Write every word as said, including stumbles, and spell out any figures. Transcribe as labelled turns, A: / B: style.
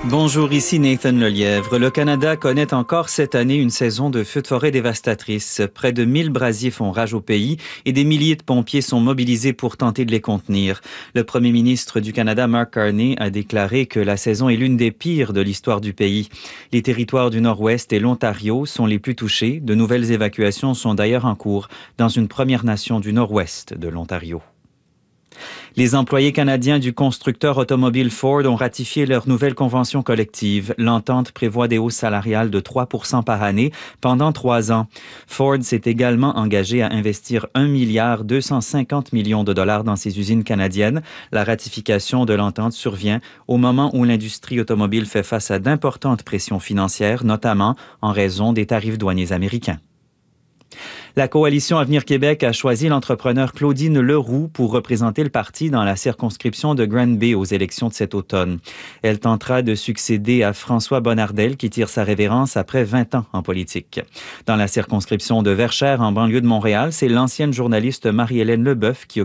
A: Bonjour, ici Nathan Lelièvre. Le Canada connaît encore cette année une saison de feux de forêt dévastatrice. Près de mille brasiers font rage au pays et des milliers de pompiers sont mobilisés pour tenter de les contenir. Le premier ministre du Canada, Mark Carney, a déclaré que la saison est l'une des pires de l'histoire du pays. Les territoires du Nord-Ouest et l'Ontario sont les plus touchés. De nouvelles évacuations sont d'ailleurs en cours dans une Première Nation du Nord-Ouest de l'Ontario. Les employés canadiens du constructeur automobile Ford ont ratifié leur nouvelle convention collective. L'entente prévoit des hausses salariales de trois pour cent par année pendant trois ans. Ford s'est également engagé à investir un milliard deux cent cinquante millions de dollars dans ses usines canadiennes. La ratification de l'entente survient au moment où l'industrie automobile fait face à d'importantes pressions financières, notamment en raison des tarifs douaniers américains. La coalition Avenir Québec a choisi l'entrepreneur Claudine Leroux pour représenter le parti dans la circonscription de Granby aux élections de cet automne. Elle tentera de succéder à François Bonnardel qui tire sa révérence après vingt ans en politique. Dans la circonscription de Verchères en banlieue de Montréal, c'est l'ancienne journaliste Marie-Hélène Leboeuf qui